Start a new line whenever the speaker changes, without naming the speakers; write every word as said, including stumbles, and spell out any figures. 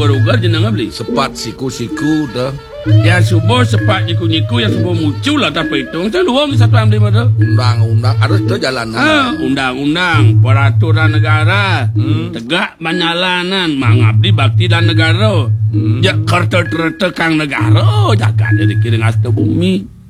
ugar-ugar jenang beli.
Sepat siku-siku dah.
Ya subuh sepat nyiku-nyiku yang subuh muncul lah tapi itu. Saya luang satu ambil mana?
Undang-undang harus ke jalanan.
Ah, undang-undang, peraturan negara, hmm. tegak banyalanan, mengabdi bakti dan negara. Hmm. Ya kerta-kerta kang negara, jaga dari kiring asta bumi.